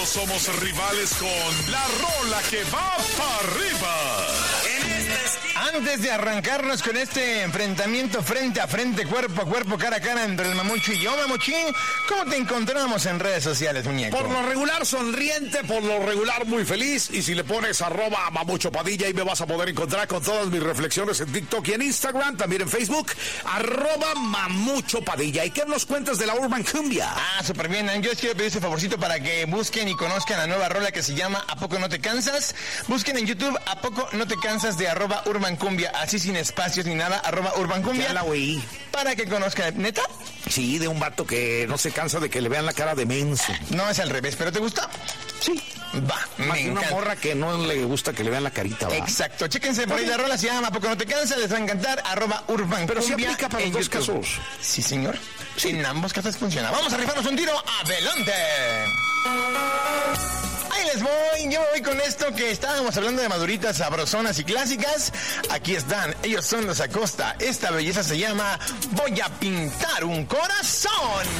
Tampoco somos rivales con La Rola que va para arriba. Antes de arrancarnos con este enfrentamiento frente a frente, cuerpo a cuerpo, cara a cara entre el Mamucho y yo, Mamuchín, ¿cómo te encontramos en redes sociales, muñeco? Por lo regular sonriente, por lo regular muy feliz, y si le pones @Mamucho Padilla, ahí me vas a poder encontrar con todas mis reflexiones en TikTok y en Instagram, también en Facebook, @Mamucho Padilla. ¿Y qué nos cuentas de la Urban Cumbia? Súper bien. Yo les quiero pedir ese favorcito para que busquen y conozcan la nueva rola que se llama ¿A poco no te cansas? Busquen en YouTube ¿A poco no te cansas? De @Urban Cumbia, así sin espacios ni nada, @Urban Cumbia. Ya la oí. Para que conozcan, ¿neta? Sí, de un vato que no se cansa de que le vean la cara de menso. No, es al revés, ¿pero te gusta? Sí. Va, Más me una encanta. morra que no le gusta que le vean la carita, ¿va? Exacto, chéquense por ahí la rola, se llama ¿A poco no te cansas? Les va a encantar, @Urban Pero sí Cumbia aplica para en los dos YouTube. casos. Sí, señor. Sí. En ambos casos funciona. Vamos a rifarnos un tiro, ¡adelante! Ahí les voy, yo voy con esto que estábamos hablando de maduritas sabrosonas y clásicas. Aquí están, ellos son los Acosta. Esta belleza se llama Voy a pintar un corazón.